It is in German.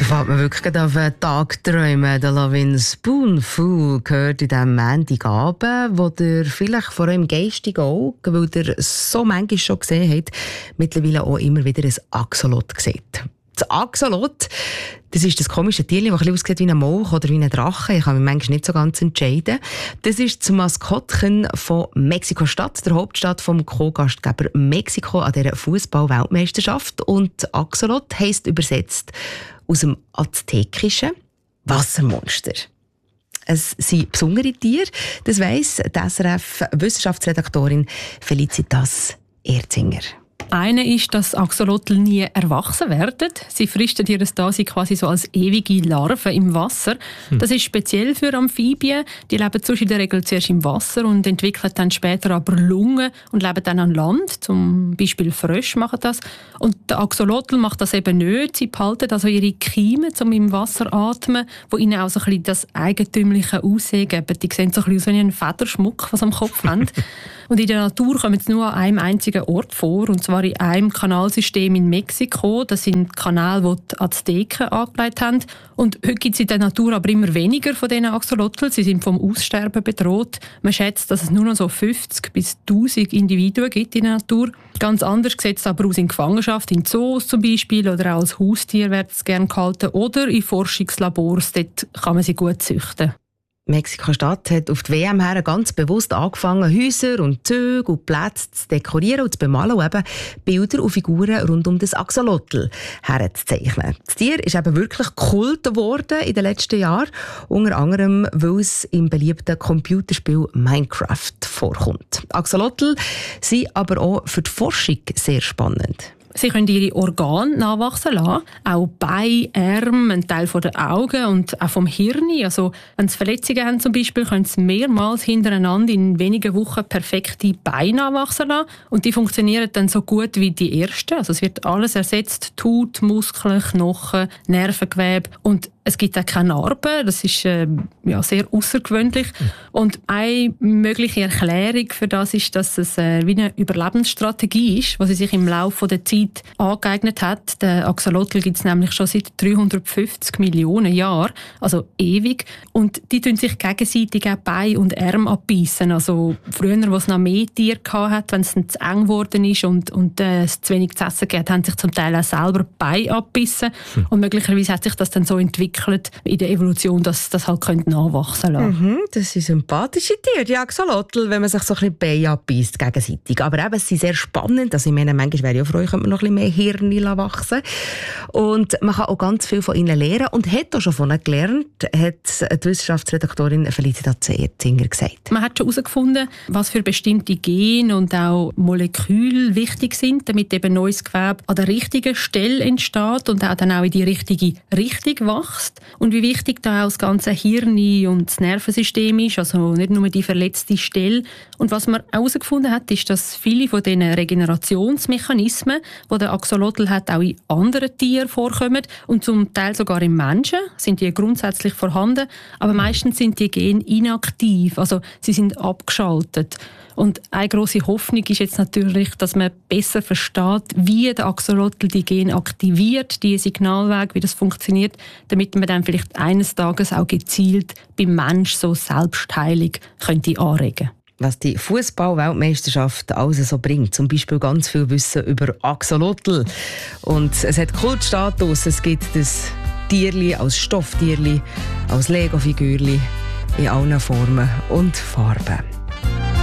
fängt man wirklich auf einen Tag träumen. Der Lovin' Spoonful gehört in diesem Montagabend, wo ihr vielleicht vor eurem geistigen Auge, weil ihr so manchmal schon gesehen habt, mittlerweile auch immer wieder ein Axolot seht. Das Axolot, das ist das komische Tierchen, das ein bisschen aussieht wie ein Molch oder wie ein Drache. Ich kann mich manchmal nicht so ganz entscheiden. Das ist das Maskottchen von Mexiko-Stadt, der Hauptstadt vom Co-Gastgeber Mexiko an dieser Fußball-Weltmeisterschaft. Und Axolot heisst übersetzt aus dem Aztekischen Wassermonster. Es sind besondere Tiere, das weiss die SRF-Wissenschaftsredaktorin Felicitas Erzinger. Eine ist, dass Axolotl nie erwachsen werden. Sie fristen ihr Dasein quasi so als ewige Larven im Wasser. Das ist speziell für Amphibien. Die leben sonst in der Regel zuerst im Wasser und entwickeln dann später aber Lungen und leben dann an Land. Zum Beispiel Frösche machen das. Und der Axolotl macht das eben nicht. Sie behalten also ihre Keime, um im Wasser zu atmen, wo ihnen auch so ein bisschen das eigentümliche Aussehen geben. Die sehen so ein bisschen aus wie ein Federschmuck, was sie am Kopf haben. Und in der Natur kommen sie nur an einem einzigen Ort vor, und zwar in einem Kanalsystem in Mexiko. Das sind Kanäle, die die Azteken angelegt haben. Und heute gibt es in der Natur aber immer weniger von diesen Axolotl. Sie sind vom Aussterben bedroht. Man schätzt, dass es nur noch so 50 bis 1000 Individuen gibt in der Natur. Ganz anders sieht es aber aus in Gefangenschaft, in Zoos zum Beispiel, oder auch als Haustier wird es gerne gehalten, oder in Forschungslabors. Dort kann man sie gut züchten. Mexiko-Stadt hat auf die WM her ganz bewusst angefangen, Häuser und Züge und Plätze zu dekorieren und zu bemalen und eben Bilder und Figuren rund um das Axolotl herzuzeichnen. Das Tier ist eben wirklich Kult geworden in den letzten Jahren, unter anderem, weil es im beliebten Computerspiel Minecraft vorkommt. Axolotl sind aber auch für die Forschung sehr spannend. Sie können ihre Organe nachwachsen lassen, auch Beine, Arme, ein Teil der Augen und auch vom Hirn. Also, wenn sie Verletzungen haben zum Beispiel, können sie mehrmals hintereinander in wenigen Wochen perfekte Beine nachwachsen lassen. Und die funktionieren dann so gut wie die ersten. Also es wird alles ersetzt: Haut, Muskeln, Knochen, Nervengewebe. Und es gibt auch keine Narben. Das ist sehr außergewöhnlich. Und eine mögliche Erklärung für das ist, dass es wie eine Überlebensstrategie ist, die sie sich im Laufe der Zeit angeeignet hat. Den Axolotl gibt es nämlich schon seit 350 Millionen Jahren, also ewig. Und die tun sich gegenseitig auch Beine und Arme abbeissen. Also früher, wo es noch mehr Tiere hatte, wenn es dann zu eng geworden ist und es zu wenig zu essen gab, haben sich zum Teil auch selber Beine abbissen. Und möglicherweise hat sich das dann so entwickelt in der Evolution, dass das halt nachwachsen lassen. Das sind sympathische Tiere, die Axolotl, wenn man sich so ein bisschen Beine abbeißt gegenseitig. Aber eben, sie sind sehr spannend. Also ich meine, manchmal wäre ja froh, könnte man noch ein bisschen mehr Hirn wachsen. Und man kann auch ganz viel von ihnen lernen. Und hat auch schon von ihnen gelernt, hat die Wissenschaftsredaktorin Felicitas Erzinger gesagt. Man hat schon herausgefunden, was für bestimmte Gene und auch Moleküle wichtig sind, damit eben neues Gewebe an der richtigen Stelle entsteht und auch dann auch in die richtige Richtung wächst. Und wie wichtig da auch das ganze Hirn und das Nervensystem ist, also nicht nur die verletzte Stelle. Und was man herausgefunden hat, ist, dass viele von diesen Regenerationsmechanismen, die der Axolotl hat, auch in anderen Tieren vorkommen und zum Teil sogar im Menschen sind die grundsätzlich vorhanden, aber meistens sind die Gene inaktiv, also sie sind abgeschaltet. Und eine grosse Hoffnung ist jetzt natürlich, dass man besser versteht, wie der Axolotl die Gene aktiviert, die Signalwege, wie das funktioniert, damit man dann vielleicht eines Tages auch gezielt beim Mensch so Selbstheilung könnte anregen. Was die Fußball-Weltmeisterschaft alles so bringt. Zum Beispiel ganz viel Wissen über Axolotl. Und es hat Kultstatus. Es gibt das Tierli als Stofftierli, als Lego-Figürli in allen Formen und Farben.